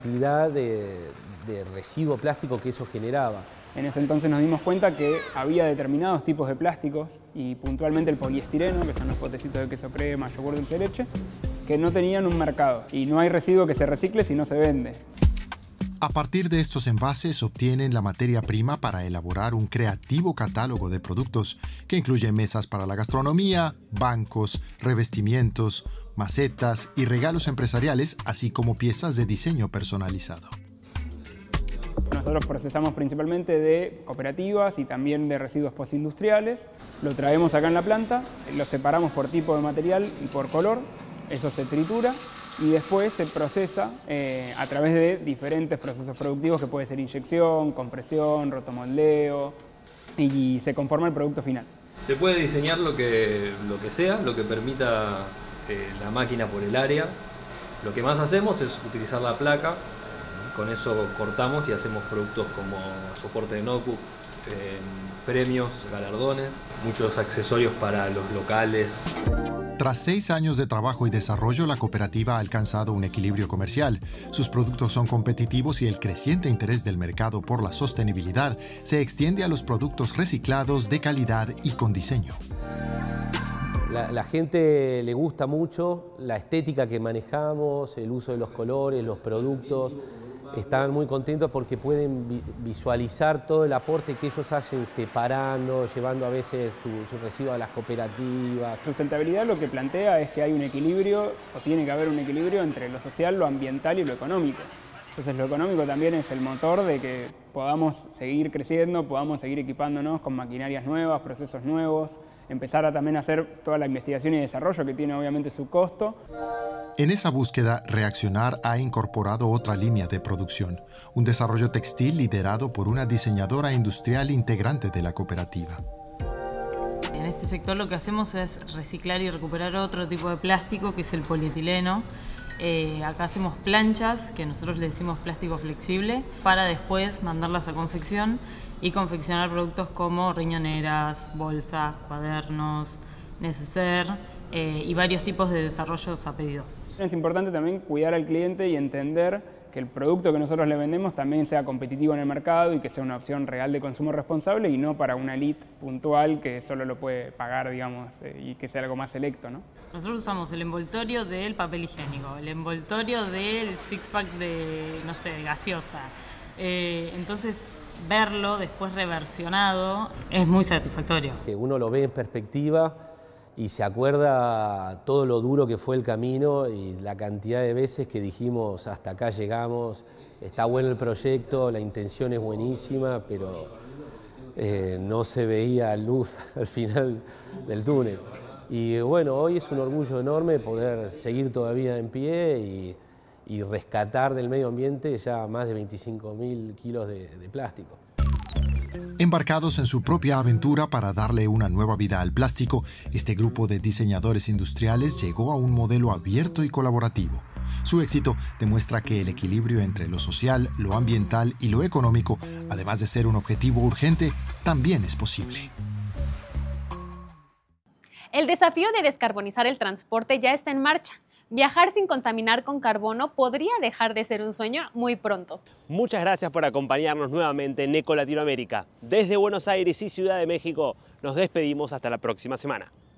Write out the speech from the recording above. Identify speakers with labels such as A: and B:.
A: Cantidad de residuo plástico que eso generaba.
B: En ese entonces nos dimos cuenta que había determinados tipos de plásticos, y puntualmente el poliestireno, que son los potecitos de queso crema, yogur, dulce de leche, que no tenían un mercado. Y no hay residuo que se recicle si no se vende.
C: A partir de estos envases obtienen la materia prima para elaborar un creativo catálogo de productos que incluye mesas para la gastronomía, bancos, revestimientos, macetas y regalos empresariales, así como piezas de diseño personalizado.
B: Nosotros procesamos principalmente de cooperativas y también de residuos postindustriales. Lo traemos acá en la planta, lo separamos por tipo de material y por color, eso se tritura y después se procesa a través de diferentes procesos productivos que puede ser inyección, compresión, rotomoldeo, y se conforma el producto final.
D: Se puede diseñar lo que sea, lo que permita la máquina por el área. Lo que más hacemos es utilizar la placa, con eso cortamos y hacemos productos como soporte de notebook, premios, galardones, muchos accesorios para los locales.
C: Tras 6 años de trabajo y desarrollo, la cooperativa ha alcanzado un equilibrio comercial. Sus productos son competitivos y el creciente interés del mercado por la sostenibilidad se extiende a los productos reciclados de calidad y con diseño.
A: La gente le gusta mucho la estética que manejamos, el uso de los colores, los productos. Están muy contentos porque pueden visualizar todo el aporte que ellos hacen separando, llevando a veces su residuo a las cooperativas.
B: Sustentabilidad lo que plantea es que hay un equilibrio, o tiene que haber un equilibrio entre lo social, lo ambiental y lo económico. Entonces lo económico también es el motor de que podamos seguir creciendo, podamos seguir equipándonos con maquinarias nuevas, procesos nuevos, empezar a también hacer toda la investigación y desarrollo que tiene obviamente su costo.
C: En esa búsqueda, Reaccionar ha incorporado otra línea de producción, un desarrollo textil liderado por una diseñadora industrial integrante de la cooperativa.
E: En este sector lo que hacemos es reciclar y recuperar otro tipo de plástico, que es el polietileno. Acá hacemos planchas, que nosotros le decimos plástico flexible, para después mandarlas a confección y confeccionar productos como riñoneras, bolsas, cuadernos, neceser y varios tipos de desarrollos a pedido.
B: Es importante también cuidar al cliente y entender que el producto que nosotros le vendemos también sea competitivo en el mercado y que sea una opción real de consumo responsable y no para una elite puntual que solo lo puede pagar, digamos, y que sea algo más selecto, ¿no?
E: Nosotros usamos el envoltorio del papel higiénico, el envoltorio del six-pack de, no sé, gaseosa. Entonces, verlo después reversionado es muy satisfactorio.
A: Que uno lo ve en perspectiva y se acuerda todo lo duro que fue el camino y la cantidad de veces que dijimos hasta acá llegamos, está bueno el proyecto, la intención es buenísima, pero no se veía luz al final del túnel. Y bueno, hoy es un orgullo enorme poder seguir todavía en pie y rescatar del medio ambiente ya más de 25.000 kilos de plástico.
C: Embarcados en su propia aventura para darle una nueva vida al plástico, este grupo de diseñadores industriales llegó a un modelo abierto y colaborativo. Su éxito demuestra que el equilibrio entre lo social, lo ambiental y lo económico, además de ser un objetivo urgente, también es posible.
F: El desafío de descarbonizar el transporte ya está en marcha. Viajar sin contaminar con carbono podría dejar de ser un sueño muy pronto.
G: Muchas gracias por acompañarnos nuevamente en Eco Latinoamérica. Desde Buenos Aires y Ciudad de México, nos despedimos hasta la próxima semana.